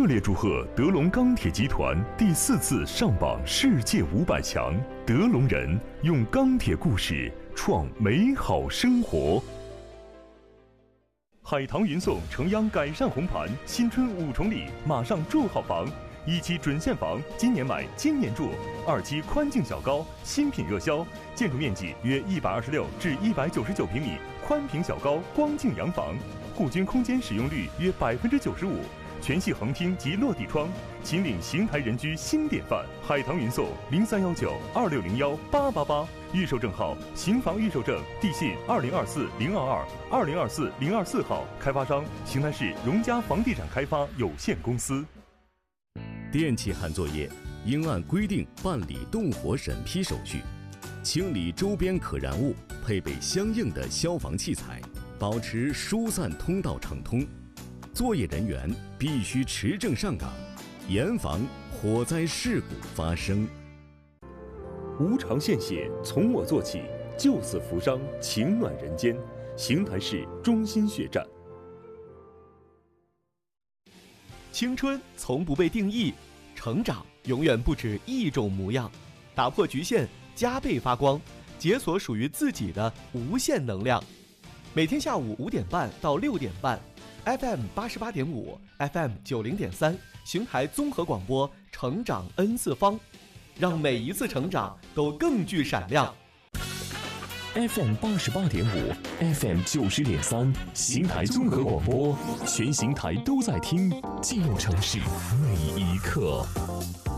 热烈祝贺德龙钢铁集团第4次上榜世界500强，德龙人用钢铁故事创美好生活。海棠云颂诚央改善红盘，新春5重礼，马上住好房！1期准现房，今年买今年住；2期宽净小高，新品热销，建筑面积约126至199平米，宽屏小高光净洋房，户均空间使用率约95%。全系横厅及落地窗，秦岭邢台人居新典范。海棠云颂031926018888，预售证号邢房预售证，地信2024-022、2024-024号，开发商邢台市荣嘉房地产开发有限公司。 电气焊作业应按规定办理动火审批手续，清理周边可燃物，配备相应的消防器材，保持疏散通道畅通。作业人员必须持证上岗，严防火灾事故发生。 无偿献血，从我做起，救死扶伤，情暖人间。邢台市中心血站。 青春从不被定义，成长永远不止一种模样。打破局限，加倍发光，解锁属于自己的无限能量。每天下午5点半到6点半。FM 88.5 ，FM 90.3，邢台综合广播，成长 N 次方，让每一次成长都更具闪亮。 FM 88.5 ，FM 90.3，邢台综合广播，全邢台都在听，记录城市每一刻。